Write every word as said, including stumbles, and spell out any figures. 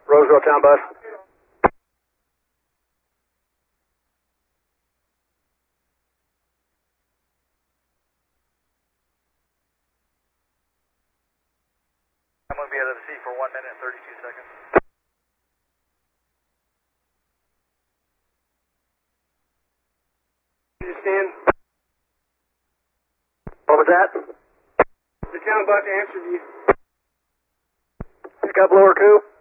Roseville Town Bus. I'm going to be out of the seat for one minute and thirty-two seconds. Did you stand? What was that? The town bus answered you. Pick up lower coupe.